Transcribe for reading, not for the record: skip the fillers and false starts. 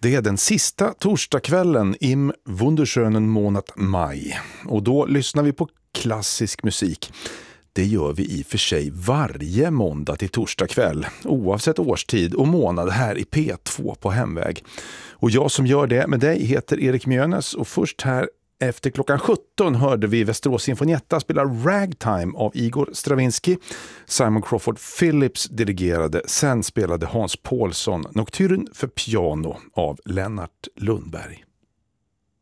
Det är den sista torsdagskvällen im wunderschönen Monat Maj och då lyssnar vi på klassisk musik. Det gör vi i och för sig varje måndag till torsdagskväll, oavsett årstid och månad här i P2 på Hemväg. Och jag som gör det med dig heter Erik Mjönes och först här efter klockan 17 hörde vi Västerås Sinfonietta spela Ragtime av Igor Stravinsky. Simon Crawford Phillips dirigerade, sen spelade Hans Paulsson Nocturne för piano av Lennart Lundberg.